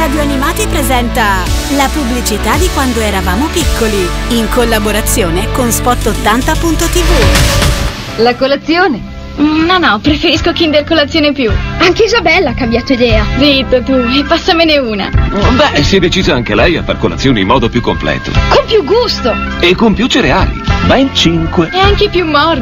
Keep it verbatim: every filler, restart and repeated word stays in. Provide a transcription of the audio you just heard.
Radio Animati presenta la pubblicità di quando eravamo piccoli, in collaborazione con Spot ottanta punto tivù. La colazione? No, no, preferisco Kinder Colazione Più. Anche Isabella ha cambiato idea. Zitto tu, e passamene una. Beh, si è decisa anche lei a far colazione in modo più completo. Con più gusto. E con più cereali. Ben cinque. E anche più morbida.